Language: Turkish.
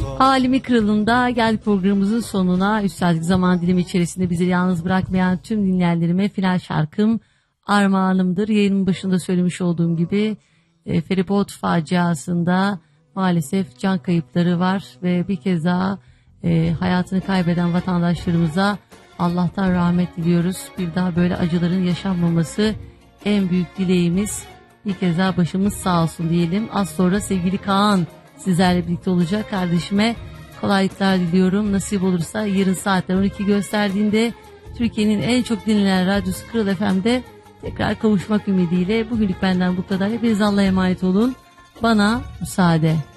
Alemi Kralı'nda geldik programımızın sonuna. 3 saatlik zaman dilimi içerisinde bizi yalnız bırakmayan tüm dinleyenlerime final şarkım armağanımdır. Yayının başında söylemiş olduğum gibi feribot faciasında maalesef can kayıpları var ve bir kez daha hayatını kaybeden vatandaşlarımıza Allah'tan rahmet diliyoruz. Bir daha böyle acıların yaşanmaması en büyük dileğimiz. Bir kez daha başımız sağ olsun diyelim. Az sonra sevgili Kaan sizlerle birlikte olacak. Kardeşime kolaylıklar diliyorum. Nasip olursa yarın saatler 12 gösterdiğinde Türkiye'nin en çok dinlenen radyosu Kral FM'de tekrar kavuşmak ümidiyle. Bugünlük benden bu kadar. Hepiniz Allah'a emanet olun. Bana müsaade.